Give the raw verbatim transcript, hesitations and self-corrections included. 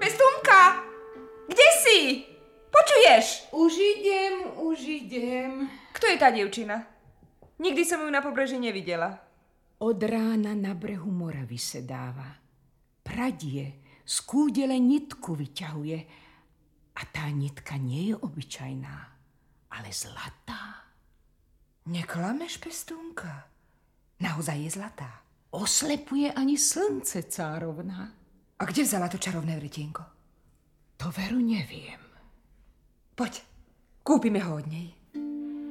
Pestúnka! Kde si? Počuješ? Už idem, už idem. Kto je tá dievčina? Nikdy som ju na pobreží nevidela. Od rána na brehu mora vysedáva. Pradie, z kúdele nitku vyťahuje. A tá nitka nie je obyčajná, ale zlatá. Neklameš, Pestúnka? Naozaj je zlatá. Oslepuje ani slnce, cárovna. A kde vzala to čarovné vretienko? To veru neviem. Poď, kúpime ho od nej.